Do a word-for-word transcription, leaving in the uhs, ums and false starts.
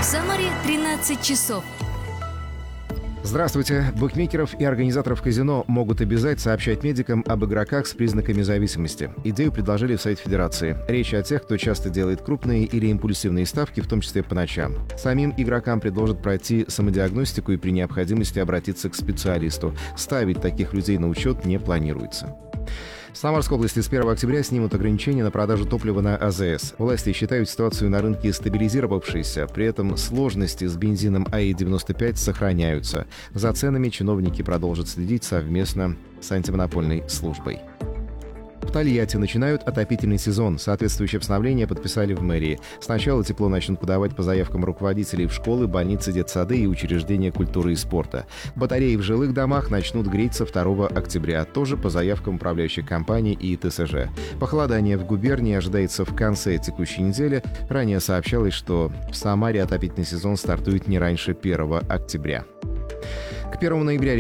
Самаре тринадцать часов. Здравствуйте. Букмекеров и организаторов казино могут обязать сообщать медикам об игроках с признаками зависимости. Идею предложили в Совете Федерации. Речь о тех, кто часто делает крупные или импульсивные ставки, в том числе по ночам. Самим игрокам предложат пройти самодиагностику и при необходимости обратиться к специалисту. Ставить таких людей на учет не планируется. В Самарской области с первого октября снимут ограничения на продажу топлива на АЗС. Власти считают ситуацию на рынке стабилизировавшейся, при этом сложности с бензином АИ девяносто пять сохраняются. За ценами чиновники продолжат следить совместно с антимонопольной службой. В Тольятти начинают отопительный сезон. Соответствующее постановление подписали в мэрии. Сначала тепло начнут подавать по заявкам руководителей в школы, больницы, детсады и учреждения культуры и спорта. Батареи в жилых домах начнут греться второго октября, тоже по заявкам управляющих компаний и ТСЖ. Похолодание в губернии ожидается в конце текущей недели. Ранее сообщалось, что в Самаре отопительный сезон стартует не раньше первого октября. К первому ноября